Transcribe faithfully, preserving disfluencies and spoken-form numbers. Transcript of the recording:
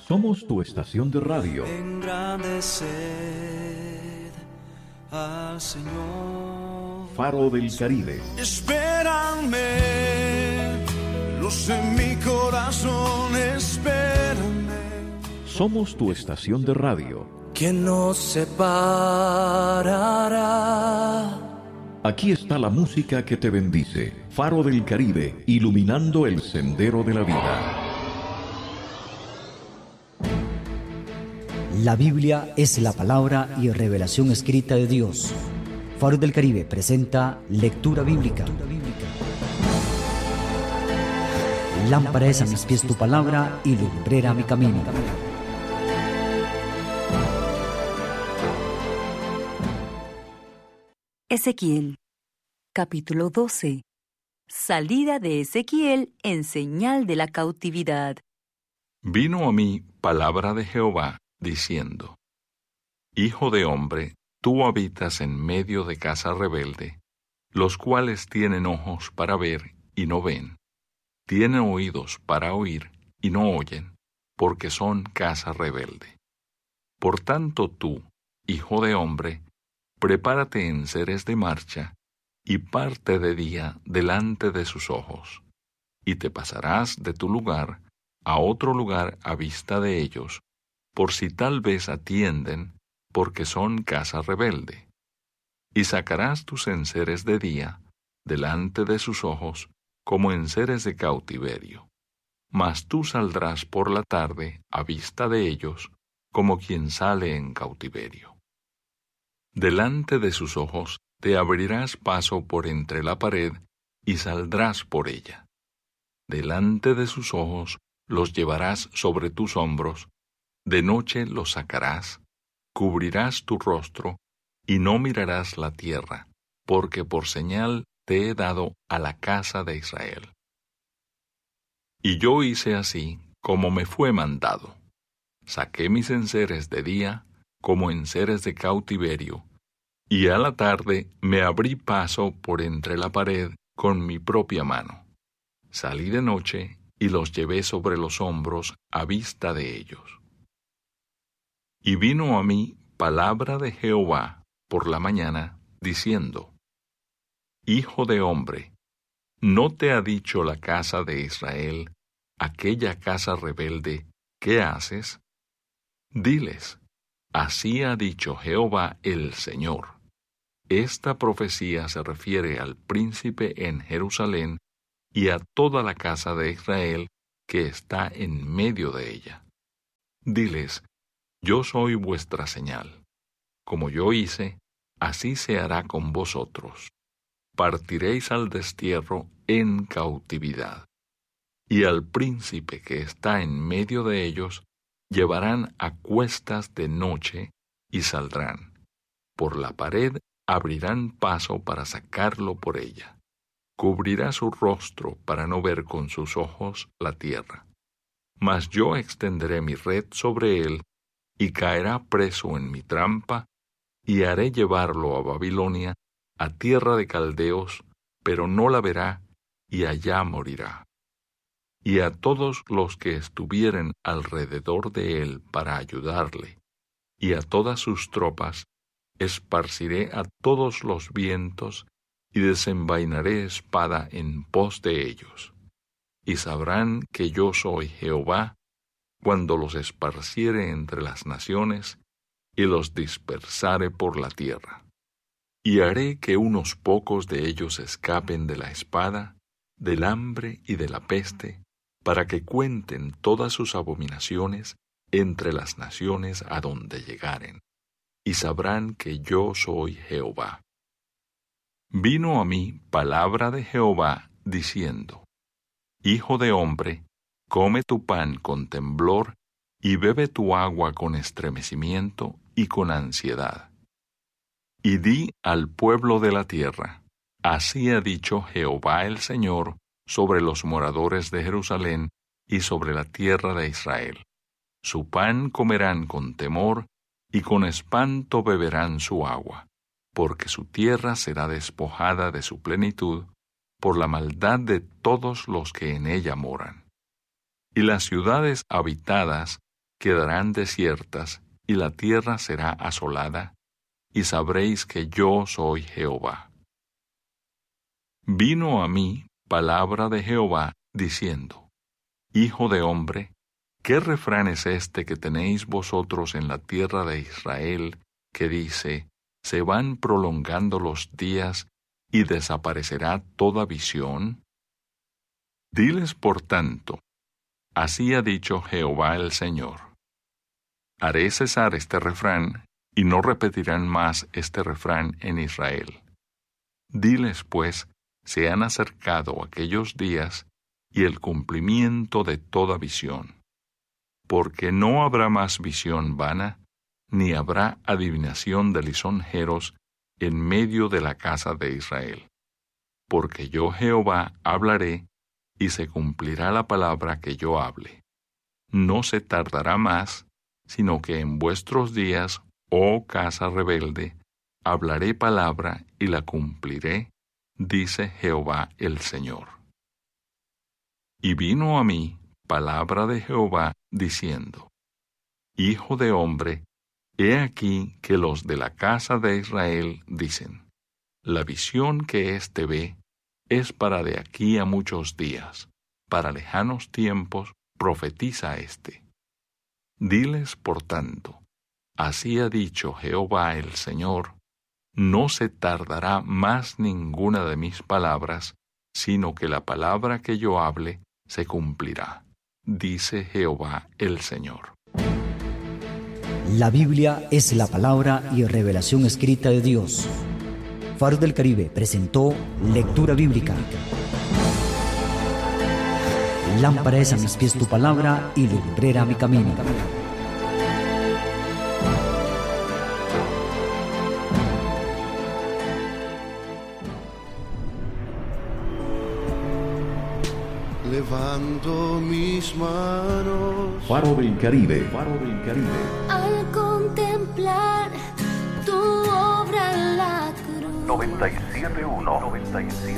Somos tu estación de radio. Engrandecer al Señor. Faro del Caribe. Espérame, lo sé en mi corazón, espérame. Somos tu estación de radio. ¿Quién nos separará? Aquí está la música que te bendice. Faro del Caribe, iluminando el sendero de la vida. La Biblia es la palabra y revelación escrita de Dios. Faro del Caribe presenta lectura bíblica. Lámpara es a mis pies tu palabra y lumbrera mi camino. Ezequiel, capítulo doce. Salida de Ezequiel en señal de la cautividad. Vino a mí palabra de Jehová, diciendo: Hijo de hombre, tú habitas en medio de casa rebelde, los cuales tienen ojos para ver y no ven, tienen oídos para oír y no oyen, porque son casa rebelde. Por tanto tú, hijo de hombre, prepárate en seres de marcha, y parte de día delante de sus ojos, y te pasarás de tu lugar a otro lugar a vista de ellos, por si tal vez atienden, porque son casa rebelde. Y sacarás tus enseres de día delante de sus ojos, como enseres de cautiverio. Mas tú saldrás por la tarde a vista de ellos, como quien sale en cautiverio. Delante de sus ojos te abrirás paso por entre la pared, y saldrás por ella. Delante de sus ojos los llevarás sobre tus hombros, de noche los sacarás, cubrirás tu rostro, y no mirarás la tierra, porque por señal te he dado a la casa de Israel. Y yo hice así, como me fue mandado. Saqué mis enseres de día, como enseres de cautiverio, y a la tarde me abrí paso por entre la pared con mi propia mano. Salí de noche y los llevé sobre los hombros a vista de ellos. Y vino a mí palabra de Jehová por la mañana, diciendo: Hijo de hombre, ¿no te ha dicho la casa de Israel, aquella casa rebelde, qué haces? Diles: así ha dicho Jehová el Señor. Esta profecía se refiere al príncipe en Jerusalén y a toda la casa de Israel que está en medio de ella. Diles: yo soy vuestra señal. Como yo hice, así se hará con vosotros. Partiréis al destierro en cautividad. Y al príncipe que está en medio de ellos llevarán a cuestas de noche y saldrán. Por la pared abrirán paso para sacarlo por ella. Cubrirá su rostro para no ver con sus ojos la tierra. Mas yo extenderé mi red sobre él, y caerá preso en mi trampa, y haré llevarlo a Babilonia, a tierra de caldeos, pero no la verá, y allá morirá. Y a todos los que estuvieren alrededor de él para ayudarle, y a todas sus tropas, esparciré a todos los vientos, y desenvainaré espada en pos de ellos. Y sabrán que yo soy Jehová, cuando los esparciere entre las naciones, y los dispersare por la tierra. Y haré que unos pocos de ellos escapen de la espada, del hambre y de la peste, para que cuenten todas sus abominaciones entre las naciones a donde llegaren, y sabrán que yo soy Jehová. Vino a mí palabra de Jehová, diciendo: Hijo de hombre, come tu pan con temblor, y bebe tu agua con estremecimiento y con ansiedad. Y di al pueblo de la tierra: así ha dicho Jehová el Señor sobre los moradores de Jerusalén y sobre la tierra de Israel. Su pan comerán con temor, y con espanto beberán su agua, porque su tierra será despojada de su plenitud, por la maldad de todos los que en ella moran. Y las ciudades habitadas quedarán desiertas y la tierra será asolada, y sabréis que yo soy Jehová. Vino a mí palabra de Jehová, diciendo: Hijo de hombre, ¿qué refrán es este que tenéis vosotros en la tierra de Israel, que dice: se van prolongando los días y desaparecerá toda visión? Diles por tanto: así ha dicho Jehová el Señor: haré cesar este refrán, y no repetirán más este refrán en Israel. Diles pues: se han acercado aquellos días y el cumplimiento de toda visión, porque no habrá más visión vana, ni habrá adivinación de lisonjeros en medio de la casa de Israel. Porque yo Jehová hablaré, y se cumplirá la palabra que yo hable. No se tardará más, sino que en vuestros días, oh casa rebelde, hablaré palabra y la cumpliré, dice Jehová el Señor. Y vino a mí palabra de Jehová, diciendo: Hijo de hombre, he aquí que los de la casa de Israel dicen: la visión que éste ve es para de aquí a muchos días, para lejanos tiempos profetiza éste. Diles, por tanto: así ha dicho Jehová el Señor: no se tardará más ninguna de mis palabras, sino que la palabra que yo hable se cumplirá, dice Jehová el Señor. La Biblia es la palabra y revelación escrita de Dios. Faro del Caribe presentó Lectura Bíblica. Lámpara es a mis pies tu palabra y lumbrera mi camino. Levanto mis manos. Faro del Caribe. Faro del Caribe. Al contemplar tu obra en la cruz. noventa y siete punto uno. noventa y siete.